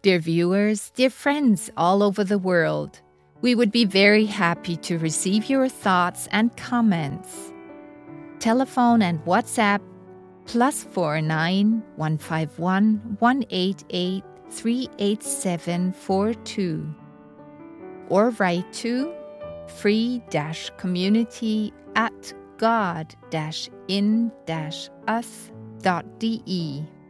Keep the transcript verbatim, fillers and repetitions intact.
Dear viewers, dear friends all over the world, we would be very happy to receive your thoughts and comments. Telephone and WhatsApp plus four nine one five one one eight eight three eight seven four two or write to free-community at god-in-us.de.